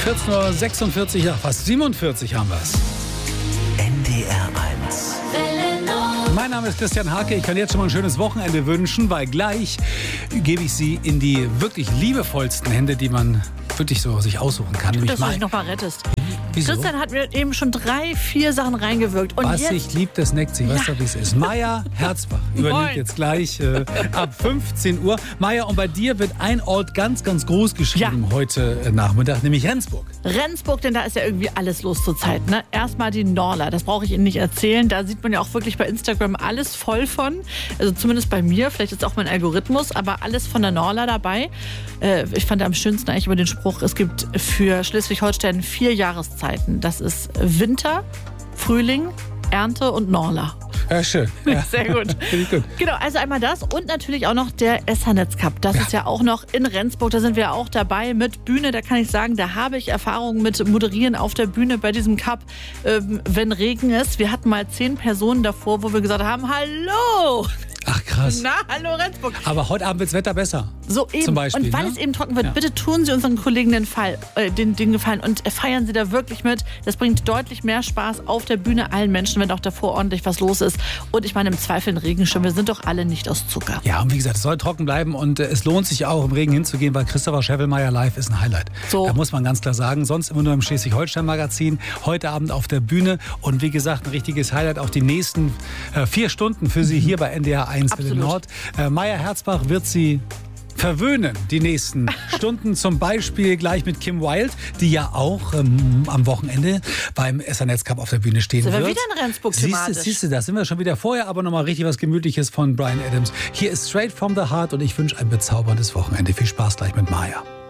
14:46 Uhr, ja, fast 47 haben wir es. NDR 1. Mein Name ist Christian Hake. Ich kann jetzt schon mal ein schönes Wochenende wünschen, weil gleich gebe ich Sie in die wirklich liebevollsten Hände, die man wirklich so sich aussuchen kann. Dass du dich noch mal rettest. Wieso? Christian hat mir eben schon 3, 4 Sachen reingewirkt. Und Was jetzt sich liebt, das neckt sich. Weißt du, wie es ist? Maja Herzbach übernimmt jetzt gleich ab 15 Uhr. Maja, und bei dir wird ein Ort ganz, ganz groß geschrieben heute Nachmittag, nämlich Rendsburg. Rendsburg, denn da ist ja irgendwie alles los zurzeit. Ne? Erstmal die Norla, das brauche ich Ihnen nicht erzählen. Da sieht man ja auch wirklich bei Instagram alles voll von. Also zumindest bei mir, vielleicht ist auch mein Algorithmus, aber alles von der Norla dabei. Ich fand am schönsten eigentlich über den Spruch, es gibt für Schleswig-Holstein 4 Jahreszeiten. Das ist Winter, Frühling, Ernte und Norla. Ja, schön. Ja. Sehr gut. Finde ich gut. Genau, also einmal das und natürlich auch noch der SH-Netz Cup. Das ist ja auch noch in Rendsburg, da sind wir auch dabei mit Bühne. Da kann ich sagen, da habe ich Erfahrungen mit Moderieren auf der Bühne bei diesem Cup, wenn Regen ist. Wir hatten mal 10 Personen davor, wo wir gesagt haben, hallo! Ach, krass. Na, hallo Rendsburg. Aber heute Abend wird das Wetter besser. So eben. Zum Beispiel, und weil ne? es eben trocken wird, bitte tun Sie unseren Kollegen den Gefallen und feiern Sie da wirklich mit. Das bringt deutlich mehr Spaß auf der Bühne allen Menschen, wenn auch davor ordentlich was los ist. Und ich meine, im Zweifel ein Regenschirm. Wir sind doch alle nicht aus Zucker. Ja, und wie gesagt, es soll trocken bleiben und es lohnt sich auch, im Regen hinzugehen, weil Christopher Schevelmeier live ist ein Highlight. So. Da muss man ganz klar sagen. Sonst immer nur im Schleswig-Holstein-Magazin. Heute Abend auf der Bühne. Und wie gesagt, ein richtiges Highlight. Auch die nächsten 4 Stunden für Sie hier bei NDR 1 Welle Nord. Maja Herzbach wird Sie verwöhnen die nächsten Stunden, zum Beispiel gleich mit Kim Wilde, die ja auch am Wochenende beim SH-Netz Cup auf der Bühne stehen Sind wir wird. wieder in Rendsburg thematisch? Siehst du, da sind wir schon wieder vorher, aber nochmal richtig was Gemütliches von Bryan Adams. Hier ist Straight from the Heart und ich wünsche ein bezauberndes Wochenende. Viel Spaß gleich mit Maja.